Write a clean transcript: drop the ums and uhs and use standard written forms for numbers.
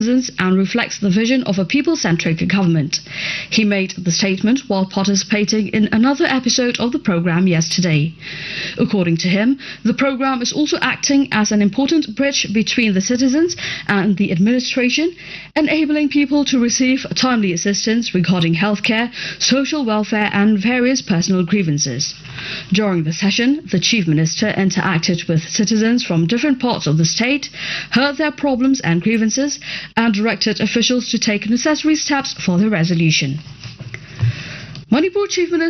citizens and reflects the vision of a people-centric government. He made the statement while participating in another episode of the program yesterday. According to him, the program is also acting as an important bridge between the citizens and the administration, enabling people to receive timely assistance regarding healthcare, social welfare and various personal grievances. During the session, the Chief Minister interacted with citizens from different parts of the state, heard their problems and grievances, and directed officials to take necessary steps for their resolution. Manipur Chief Minister